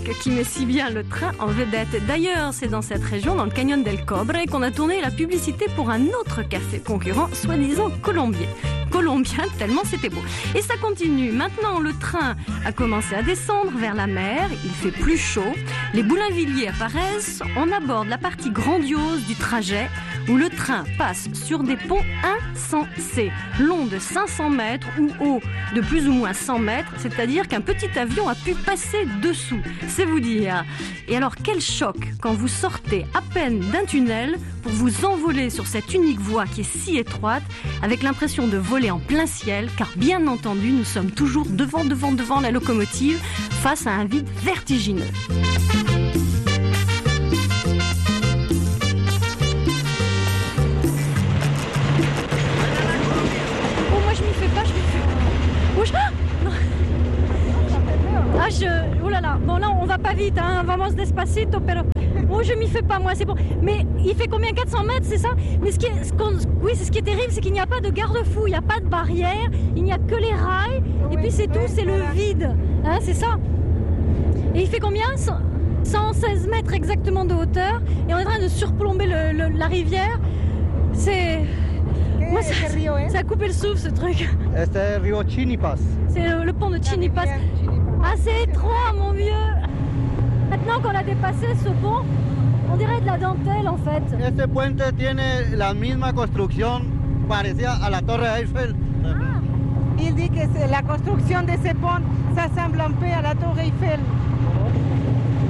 qui met si bien le train en vedette. D'ailleurs, c'est dans cette région, dans le canyon del Cobre, qu'on a tourné la publicité pour un autre café concurrent, soi-disant colombien, tellement c'était beau. Et ça continue. Maintenant, le train a commencé à descendre vers la mer. Il fait plus chaud. Les Boulainvilliers apparaissent. On aborde la partie grandiose du trajet où le train passe sur des ponts insensés, longs de 500 mètres ou hauts de plus ou moins 100 mètres, c'est-à-dire qu'un petit avion a pu passer dessous. C'est vous dire. Et alors, quel choc quand vous sortez à peine d'un tunnel pour vous envoler sur cette unique voie qui est si étroite, avec l'impression de voler en plein ciel, car bien entendu, nous sommes toujours devant la locomotive, face à un vide vertigineux. Oh là là, bon là on va pas vite, hein, vamos despacito, pero... Oh, je m'y fais pas moi, c'est bon. Mais il fait combien, 400 mètres, c'est ça? Mais ce qui est terrible, c'est qu'il n'y a pas de garde-fou, il n'y a pas de barrière, il n'y a que les rails, et puis c'est tout, c'est le vide, hein, c'est ça. Et il fait combien? 116 mètres exactement de hauteur, et on est en train de surplomber la rivière. C'est... Moi, ça a coupé le souffle, ce truc. C'est le rio Chinipas. C'est le pont de Chinipas. Ah, c'est étroit, mon vieux. Maintenant qu'on a dépassé ce pont, on dirait de la dentelle, en fait. Este puente tiene la misma construcción parecida a la Torre Eiffel. Il dit que la construction de ce pont, ça semble un peu à la Tour Eiffel.